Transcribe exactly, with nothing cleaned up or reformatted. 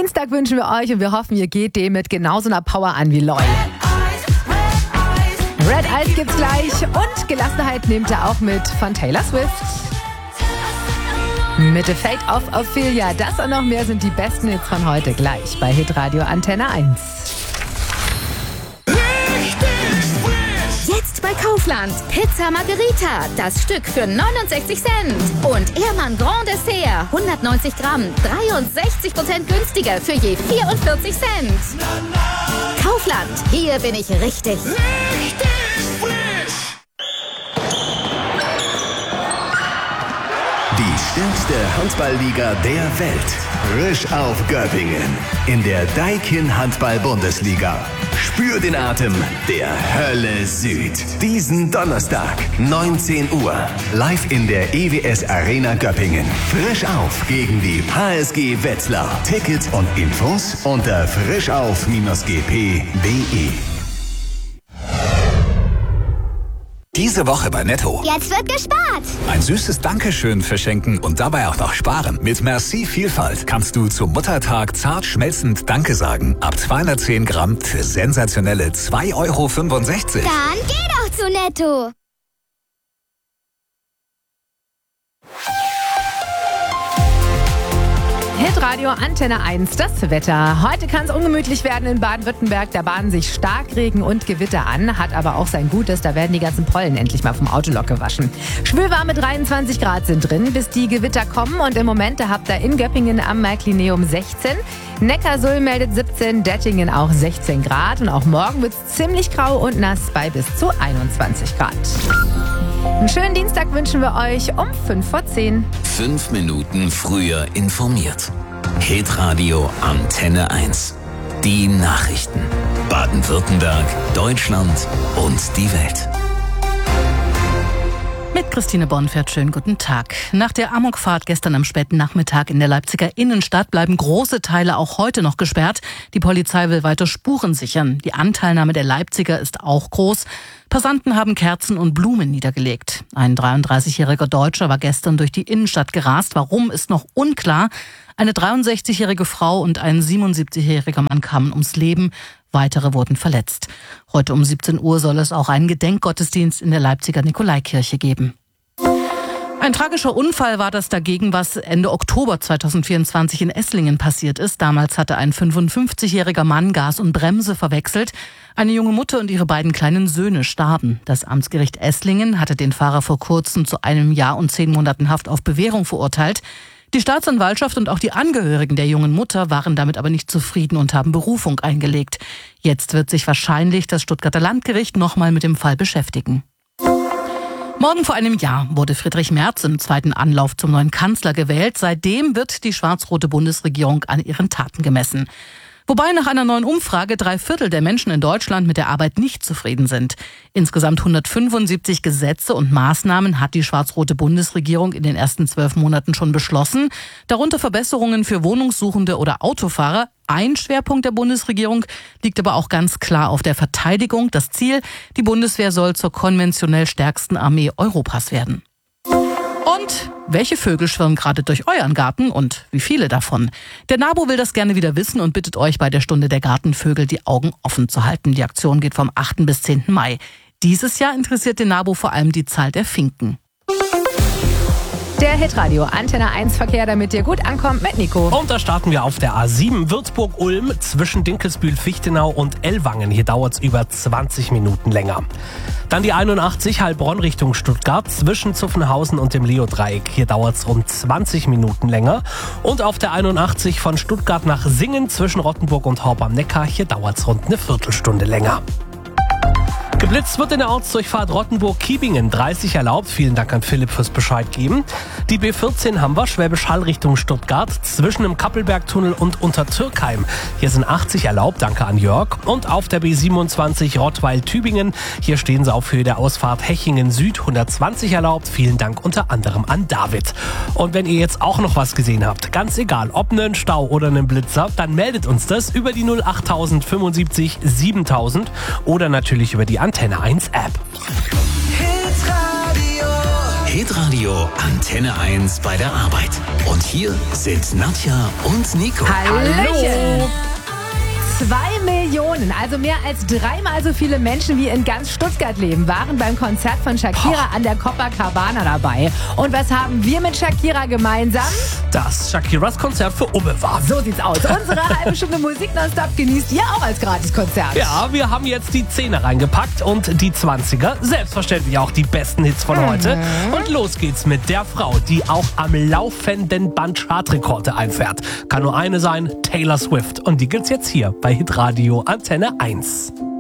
Dienstag wünschen wir euch und wir hoffen, ihr geht dem mit genauso einer Power an wie Loy. Red Eyes gibt's gleich und Gelassenheit nehmt ihr auch mit von Taylor Swift. Mit The Fate of Ophelia, das und noch mehr sind die besten Hits von heute gleich bei Hitradio Antenne eins. Jetzt bei Kaufland. Pizza Margherita, das Stück für neunundsechzig Cent. Und Ehrmann Grand Dessert, hundertneunzig Gramm, dreiundsechzig Prozent günstiger für je vierundvierzig Cent. Kaufland, hier bin ich richtig. Richtig frisch. Die stärkste Handballliga der Welt. Frisch auf Göppingen. In der Daikin Handball-Bundesliga. Spür den Atem der Hölle Süd. Diesen Donnerstag, neunzehn Uhr. Live in der E W S Arena Göppingen. Frisch auf gegen die H S G Wetzlar. Tickets und Infos unter frischauf Bindestrich g p punkt d e. Diese Woche bei Netto. Jetzt wird gespart. Ein süßes Dankeschön verschenken und dabei auch noch sparen. Mit Merci Vielfalt kannst du zum Muttertag zart schmelzend Danke sagen. Ab zweihundertzehn Gramm für sensationelle zwei Euro fünfundsechzig. Dann geh doch zu Netto. Hitradio Antenne eins, das Wetter. Heute kann es ungemütlich werden in Baden-Württemberg. Da bahnen sich Starkregen und Gewitter an. Hat aber auch sein Gutes, da werden die ganzen Pollen endlich mal vom Autolock gewaschen. Schwülwarme dreiundzwanzig Grad sind drin, bis die Gewitter kommen. Und im Moment, da habt ihr in Göppingen am Märklineum sechzehn. Neckarsulm meldet siebzehn, Dettingen auch sechzehn Grad. Und auch morgen wird es ziemlich grau und nass bei bis zu einundzwanzig Grad. Einen schönen Dienstag wünschen wir euch um fünf vor zehn. Fünf Minuten früher informiert. Hitradio Antenne eins. Die Nachrichten. Baden-Württemberg, Deutschland und die Welt. Mit Christine Bonfert, schönen guten Tag. Nach der Amokfahrt gestern am späten Nachmittag in der Leipziger Innenstadt bleiben große Teile auch heute noch gesperrt. Die Polizei will weiter Spuren sichern. Die Anteilnahme der Leipziger ist auch groß. Passanten haben Kerzen und Blumen niedergelegt. Ein dreiunddreißigjähriger Deutscher war gestern durch die Innenstadt gerast. Warum, ist noch unklar. Eine dreiundsechzigjährige Frau und ein siebenundsiebzigjähriger Mann kamen ums Leben. Weitere wurden verletzt. Heute um siebzehn Uhr soll es auch einen Gedenkgottesdienst in der Leipziger Nikolaikirche geben. Ein tragischer Unfall war das dagegen, was Ende Oktober zweitausendvierundzwanzig in Esslingen passiert ist. Damals hatte ein fünfundfünfzigjähriger Mann Gas und Bremse verwechselt. Eine junge Mutter und ihre beiden kleinen Söhne starben. Das Amtsgericht Esslingen hatte den Fahrer vor kurzem zu einem Jahr und zehn Monaten Haft auf Bewährung verurteilt. Die Staatsanwaltschaft und auch die Angehörigen der jungen Mutter waren damit aber nicht zufrieden und haben Berufung eingelegt. Jetzt wird sich wahrscheinlich das Stuttgarter Landgericht nochmal mit dem Fall beschäftigen. Morgen vor einem Jahr wurde Friedrich Merz im zweiten Anlauf zum neuen Kanzler gewählt. Seitdem wird die schwarz-rote Bundesregierung an ihren Taten gemessen. Wobei nach einer neuen Umfrage drei Viertel der Menschen in Deutschland mit der Arbeit nicht zufrieden sind. Insgesamt hundertfünfundsiebzig Gesetze und Maßnahmen hat die schwarz-rote Bundesregierung in den ersten zwölf Monaten schon beschlossen. Darunter Verbesserungen für Wohnungssuchende oder Autofahrer. Ein Schwerpunkt der Bundesregierung liegt aber auch ganz klar auf der Verteidigung. Das Ziel, die Bundeswehr soll zur konventionell stärksten Armee Europas werden. Und welche Vögel schwirren gerade durch euren Garten und wie viele davon? Der NABU will das gerne wieder wissen und bittet euch bei der Stunde der Gartenvögel die Augen offen zu halten. Die Aktion geht vom achten bis zehnten Mai. Dieses Jahr interessiert den NABU vor allem die Zahl der Finken. Der Hitradio Antenne eins Verkehr, damit ihr gut ankommt mit Nico. Und da starten wir auf der A sieben Würzburg-Ulm zwischen Dinkelsbühl-Fichtenau und Ellwangen. Hier dauert es über zwanzig Minuten länger. Dann die einundachtzig Heilbronn Richtung Stuttgart zwischen Zuffenhausen und dem Leo-Dreieck. Hier dauert es rund zwanzig Minuten länger. Und auf der einundachtzig von Stuttgart nach Singen zwischen Rottenburg und Horb am Neckar. Hier dauert es rund eine Viertelstunde länger. Geblitzt wird in der Ortsdurchfahrt Rottenburg-Kiebingen. dreißig erlaubt. Vielen Dank an Philipp fürs Bescheid geben. Die B vierzehn haben wir, Schwäbisch Hall Richtung Stuttgart, zwischen dem Kappelbergtunnel und Untertürkheim. Hier sind achtzig erlaubt. Danke an Jörg. Und auf der B siebenundzwanzig Rottweil-Tübingen. Hier stehen sie auf Höhe der Ausfahrt Hechingen Süd. hundertzwanzig erlaubt. Vielen Dank unter anderem an David. Und wenn ihr jetzt auch noch was gesehen habt, ganz egal, ob einen Stau oder einen Blitzer, dann meldet uns das über die null acht fünfundsiebzig siebentausend oder natürlich über die Antenne eins App. Hitradio, Hitradio Antenne eins bei der Arbeit. Und hier sind Nadja und Nico. Hallöchen! Zwei Millionen, also mehr als dreimal so viele Menschen wie in ganz Stuttgart leben, waren beim Konzert von Shakira an der Copacabana dabei. Und was haben wir mit Shakira gemeinsam? Dass Shakiras Konzert für Umme war. So sieht's aus. Unsere halbe Stunde Musik nonstop genießt ihr auch als Gratiskonzert. Ja, wir haben jetzt die Zehner reingepackt und die Zwanziger. Selbstverständlich auch die besten Hits von heute. Mhm. Und los geht's mit der Frau, die auch am laufenden Band Chartrekorde einfährt. Kann nur eine sein, Taylor Swift. Und die gibt's jetzt hier bei Hitradio Antenne eins.